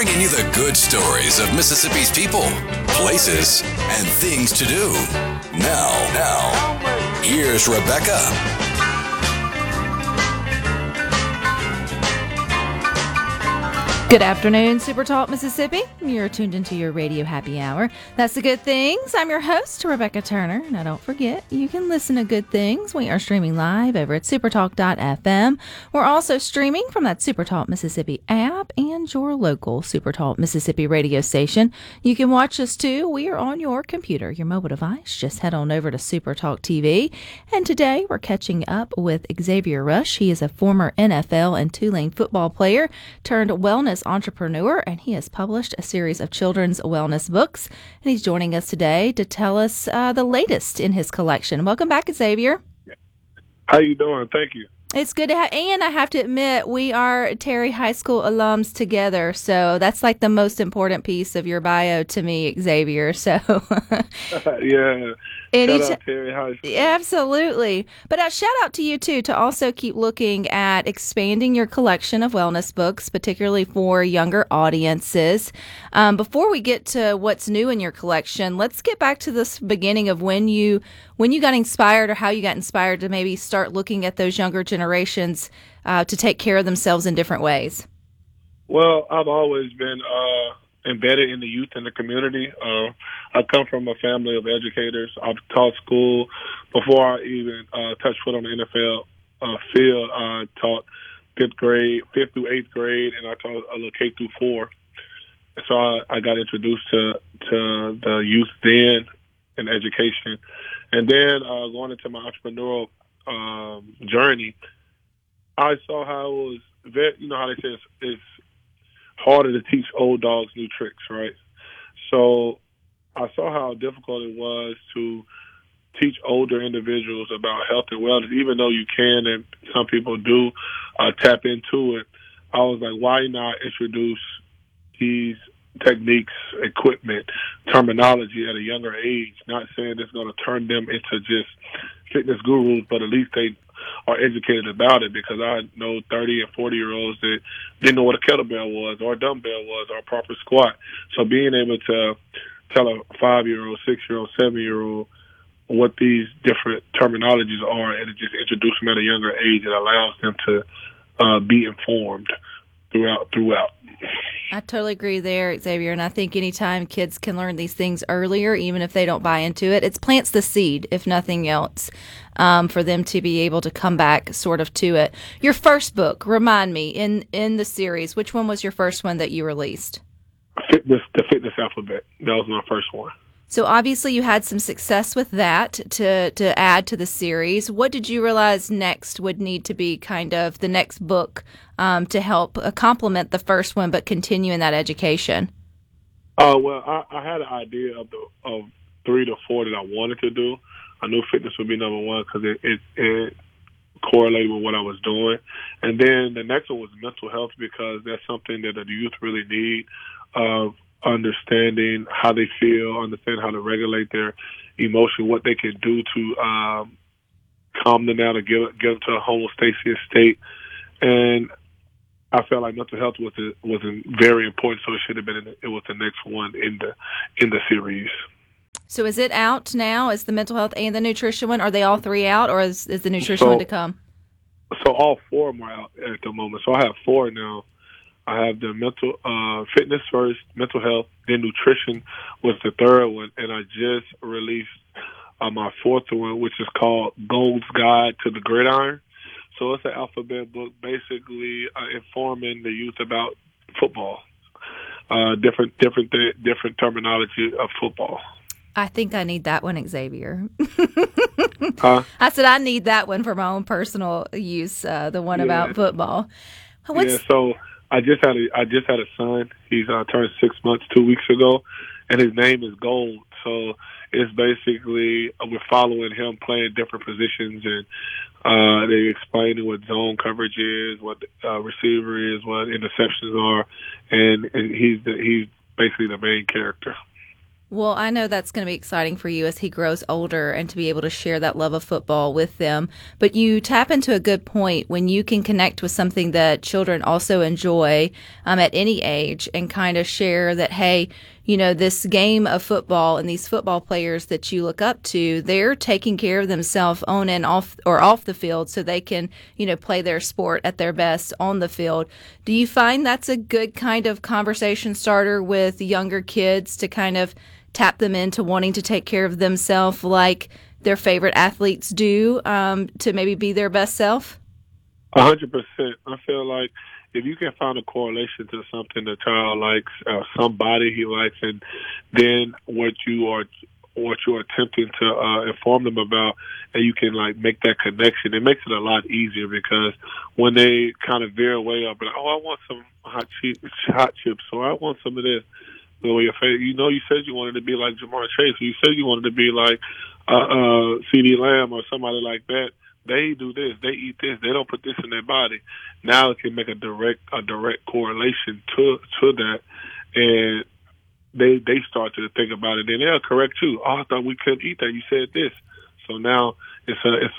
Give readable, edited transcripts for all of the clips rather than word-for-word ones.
bringing you the good stories of Mississippi's people, places, and things to do. Now, here's Rebecca. Good afternoon, Super Talk Mississippi. You're tuned into your radio happy hour. That's the Good Things. I'm your host, Rebecca Turner. Now, don't forget, you can listen to Good Things. We are streaming live over at supertalk.fm. We're also streaming from that Supertalk Mississippi app and your local Supertalk Mississippi radio station. You can watch us too. We are on your computer, your mobile device. Just head on over to Supertalk TV. And today we're catching up with Xavier Rush. He is a former NFL and Tulane football player turned wellness entrepreneur, and he has published a series of children's wellness books. And he's joining us today to tell us the latest in his collection. Welcome back, Xavier. How you doing? Thank you. It's good to have, and I have to admit, we are Terry High School alums together, so that's like the most important piece of your bio to me, Xavier. So, yeah. Shout out Terry High School. Absolutely. But shout out to you, too, to also keep looking at expanding your collection of wellness books, particularly for younger audiences. Before we get to what's new in your collection, let's get back to this beginning of when you got inspired or how you got inspired to maybe start looking at those younger generations to take care of themselves in different ways. Well, I've always been embedded in the youth and the community. I come from a family of educators. I've taught school before I even touched foot on the NFL field. I taught fifth through 8th grade, and I taught a little K through 4. So I got introduced to the youth then in education. And then going into my entrepreneurial journey, I saw how it was very, how they say it's harder to teach old dogs new tricks, right? So I saw how difficult it was to teach older individuals about health and wellness, even though you can and some people do tap into it. I was like, why not introduce these techniques, equipment, terminology at a younger age? Not saying it's going to turn them into just fitness gurus, but at least they are educated about it, because I know 30 and 40-year-olds that didn't know what a kettlebell was or a dumbbell was or a proper squat. So being able to tell a 5-year-old, 6-year-old, 7-year-old what these different terminologies are and just introduce them at a younger age, it allows them to be informed throughout. I totally agree there, Xavier, and I think anytime kids can learn these things earlier, even if they don't buy into it, it plants the seed, if nothing else, for them to be able to come back sort of to it. Your first book, remind me, in the series, which one was your first one that you released? The Fitness Alphabet. That was my first one. So obviously you had some success with that to add to the series. What did you realize next would need to be kind of the next book to help complement the first one but continue in that education? Well, I had an idea of 3 to 4 that I wanted to do. I knew fitness would be number one because it correlated with what I was doing. And then the next one was mental health, because that's something that the youth really need, of understanding how they feel, understand how to regulate their emotion, what they can do to calm them down and get them to a homeostasis state. And I felt like mental health was very important, so it should have been it was the next one in the series. So is it out now? Is the mental health and the nutrition one? Are they all 3 out, or is the nutrition one to come? So all 4 of them are out at the moment. So I have 4 now. I have the mental fitness first, mental health, then nutrition was the third one, and I just released my 4th one, which is called Gold's Guide to the Gridiron. So it's an alphabet book, basically informing the youth about football, different terminology of football. I think I need that one, Xavier. Huh? I said I need that one for my own personal use, the one about football. So I just had a son. He's turned 6 months 2 weeks ago, and his name is Gold. So it's basically we're following him playing different positions, and they explaining what zone coverage is, what receiver is, what interceptions are, and he's basically the main character. Well, I know that's going to be exciting for you as he grows older and to be able to share that love of football with them. But you tap into a good point when you can connect with something that children also enjoy at any age and kind of share that, hey, this game of football and these football players that you look up to, they're taking care of themselves on and off or off the field so they can, play their sport at their best on the field. Do you find that's a good kind of conversation starter with younger kids to kind of tap them into wanting to take care of themselves like their favorite athletes do, to maybe be their best self? 100%. I feel like if you can find a correlation to something the child likes, somebody he likes, and then what you're attempting to inform them about, and you can like make that connection, it makes it a lot easier because when they kind of veer away up, like, I want some hot chips, or I want some of this. So your favorite, you said you wanted to be like Jamar Chase, or you said you wanted to be like CeeDee Lamb or somebody like that. They do this, they eat this, they don't put this in their body. Now it can make a direct correlation to that, and they start to think about it, and they'll correct too. Oh, I thought we couldn't eat that. You said this, so now it's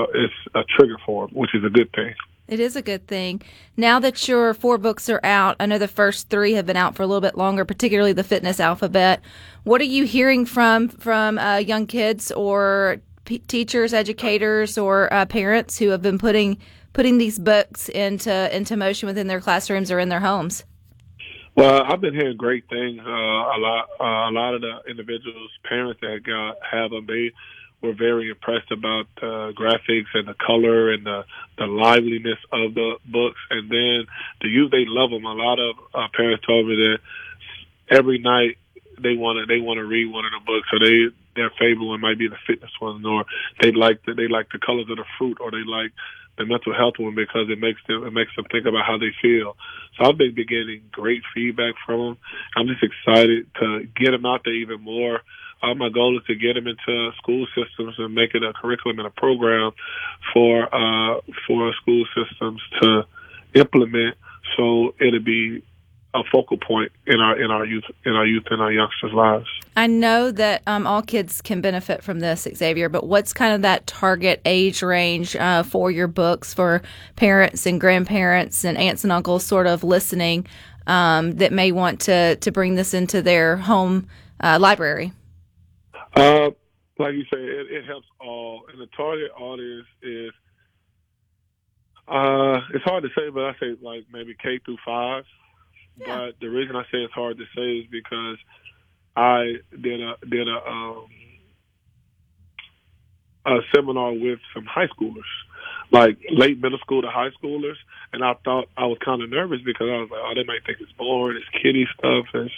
a trigger for them, which is a good thing. It is a good thing. Now that your 4 books are out, I know the first 3 have been out for a little bit longer, particularly the Fitness Alphabet. What are you hearing from young kids or teachers, educators, or parents who have been putting these books into motion within their classrooms or in their homes? Well, I've been hearing great things. A lot of the individuals, parents that have them, they were very impressed about the graphics and the color and the liveliness of the books. And then the youth, they love them. A lot of parents told me that every night they want to read one of the books. So their favorite one might be the fitness one, or they like the colors of the fruit, or they like the mental health one because it makes them think about how they feel. So I've been getting great feedback from them. I'm just excited to get them out there even more. My goal is to get them into school systems and make it a curriculum and a program for school systems to implement, so it'll be a focal point in our youth and our youngsters' lives. I know that all kids can benefit from this, Xavier, but what's kind of that target age range for your books for parents and grandparents and aunts and uncles sort of listening that may want to bring this into their home library? Like you say, it helps all, and the target audience is it's hard to say, but I say like maybe K through 5. Yeah. But the reason I say it's hard to say is because I did a seminar with some high schoolers, like late middle school to high schoolers, and I thought I was kind of nervous because I was like, oh, they might think it's boring, it's kiddie stuff, it's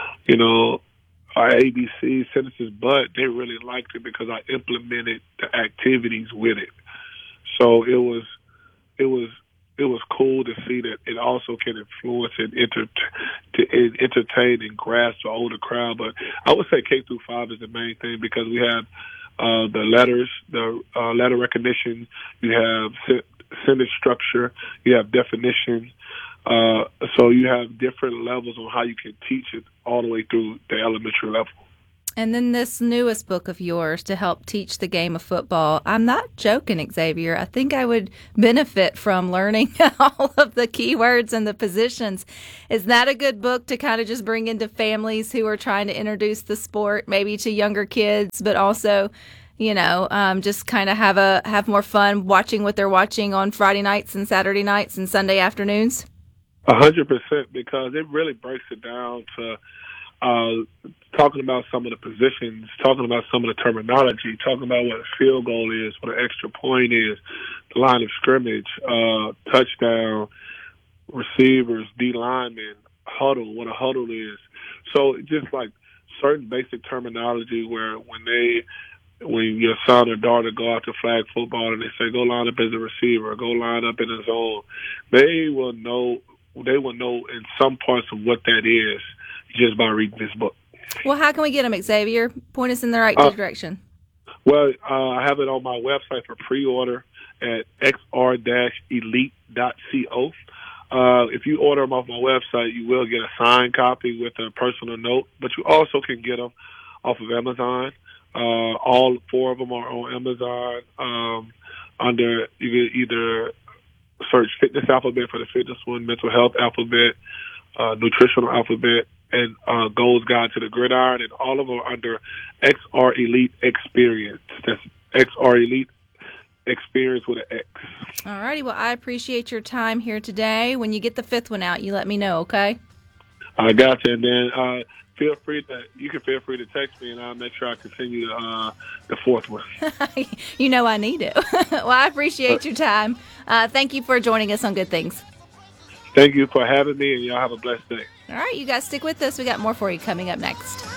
ABC sentences, but they really liked it because I implemented the activities with it. So it was cool to see that it also can influence and entertain and grasp the older crowd. But I would say K through 5 is the main thing because we have the letters, the letter recognition, you have sentence structure, you have definitions. So you have different levels on how you can teach it all the way through the elementary level. And then this newest book of yours to help teach the game of football. I'm not joking, Xavier. I think I would benefit from learning all of the keywords and the positions. Is that a good book to kind of just bring into families who are trying to introduce the sport, maybe to younger kids, but also, just kind of have more fun watching what they're watching on Friday nights and Saturday nights and Sunday afternoons? 100%, because it really breaks it down to talking about some of the positions, talking about some of the terminology, talking about what a field goal is, what an extra point is, the line of scrimmage, touchdown, receivers, D linemen, huddle, what a huddle is. So just like certain basic terminology where when your son or daughter go out to flag football and they say, go line up as a receiver, or go line up in a zone, they will know in some parts of what that is just by reading this book. Well, how can we get them, Xavier? Point us in the right direction. Well, I have it on my website for pre-order at xr-elite.co. If you order them off my website, you will get a signed copy with a personal note, but you also can get them off of Amazon. All 4 of them are on Amazon. Under you can either search Fitness Alphabet for the fitness one, Mental Health Alphabet, Nutritional Alphabet, and Goals Guide to the Gridiron, and all of them are under XR Elite Experience. That's XR Elite Experience with an X. All righty. Well, I appreciate your time here today. When you get the 5th one out, you let me know, okay? I got you. And then feel free to text me, and I'll make sure I continue the 4th one. You know I need it. Well, I appreciate your time. Thank you for joining us on Good Things. Thank you for having me, and y'all have a blessed day. All right, you guys stick with us. We got more for you coming up next.